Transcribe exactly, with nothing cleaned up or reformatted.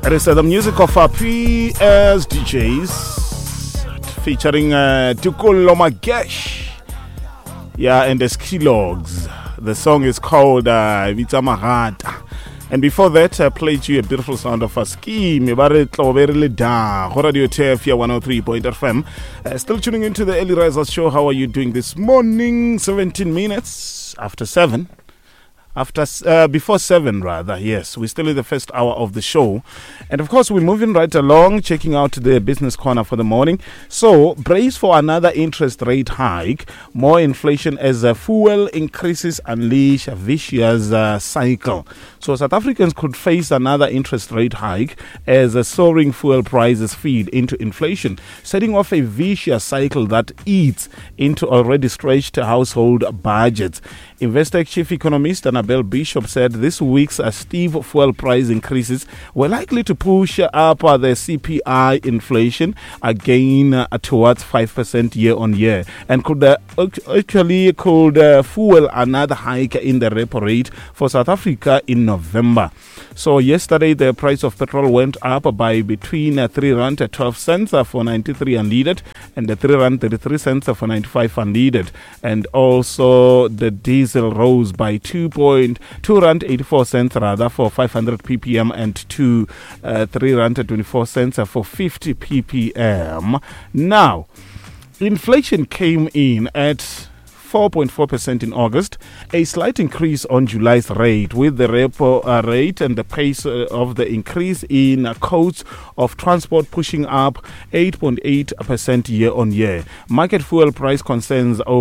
It is uh, the music of uh, P S D Js featuring uh, Tukul Magesh. Yeah, and the Skilogs. The song is called uh, Vita Mahata. And before that, I played you a beautiful sound of a ski. Radio T F here, one oh three point F M. Uh, still tuning into the Early Risers show. How are you doing this morning? seventeen minutes after seven. After, uh, before seven rather, yes. We're still in the first hour of the show. And of course, we're moving right along, checking out the business corner for the morning. So, brace for another interest rate hike. More inflation as uh, fuel increases unleash a vicious uh, cycle. So, South Africans could face another interest rate hike as uh, soaring fuel prices feed into inflation, setting off a vicious cycle that eats into already stretched household budgets. Investec chief economist Annabel Bishop said this week's uh, steep fuel price increases were likely to push up uh, the C P I inflation again uh, towards five percent year on year, and could uh, actually could uh, fuel another hike in the repo rate for South Africa in November. So yesterday the price of petrol went up by between uh, three rand and twelve cents uh, for ninety-three unleaded, and the three rand thirty-three cents uh, for ninety-five unleaded, and also the diesel rose by two point two rand eighty-four cents rather for five hundred p p m and to uh, three rand twenty-four cents uh, for fifty p p m. Now, inflation came in at four point four percent in August, a slight increase on July's rate, with the repo uh, rate and the pace uh, of the increase in uh, costs of transport pushing up eight point eight percent year on year. Market fuel price concerns over